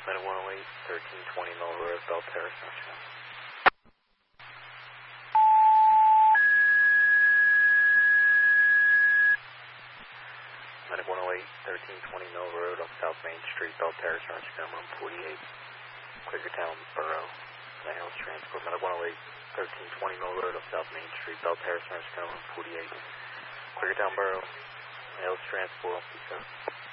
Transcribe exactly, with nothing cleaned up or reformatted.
Medic one oh eight, thirteen twenty Mill Road, Bell Terrace, North Carolina. Medic one oh eight, thirteen twenty Mill Road off South Main Street, Bell Terrace, North Carolina, room forty-eight, Quakertown Borough, Nails Transport. Medic one oh eight, thirteen twenty Mill Road off South Main Street, Bell Terrace, North Carolina, room forty-eight, Quakertown Borough, Nails Transport, please go.